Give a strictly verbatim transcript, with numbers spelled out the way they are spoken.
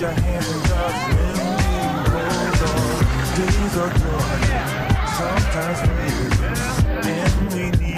your hands in God's when we hold on. Days are good, sometimes we and we need